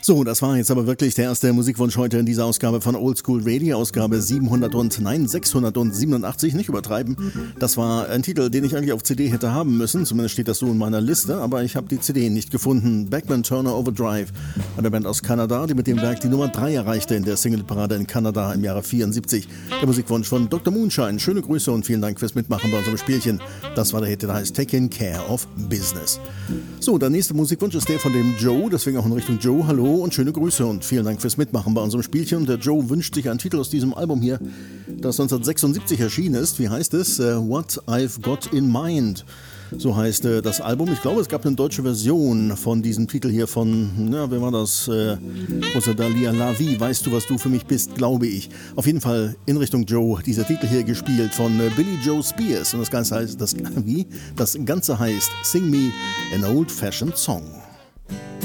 So, das war jetzt aber wirklich der erste Musikwunsch heute in dieser Ausgabe von Oldschool Radio, Ausgabe 687, nicht übertreiben. Das war ein Titel, den ich eigentlich auf CD hätte haben müssen, zumindest steht das so in meiner Liste, aber ich habe die CD nicht gefunden. Beckman Turner Overdrive, eine Band aus Kanada, die mit dem Werk die Nummer 3 erreichte in der Singleparade in Kanada im Jahre 74. Der Musikwunsch von Dr. Moonshine. Schöne Grüße und vielen Dank fürs Mitmachen bei unserem Spielchen. Das war der Hit, der heißt Taking Care of Business. So, der nächste Musikwunsch ist der von dem Joe, deswegen auch in Richtung Joe. Hallo und schöne Grüße und vielen Dank fürs Mitmachen bei unserem Spielchen. Der Joe wünscht sich einen Titel aus diesem Album hier, das 1976 erschienen ist. Wie heißt es? What I've Got in Mind. So heißt das Album. Ich glaube, es gab eine deutsche Version von diesem Titel hier von, wer war das? Rosalia La Vie, weißt du, was du für mich bist, glaube ich. Auf jeden Fall in Richtung Joe, dieser Titel hier gespielt von Billy Joe Spears. Und das Ganze heißt Sing Me an Old-Fashioned Song.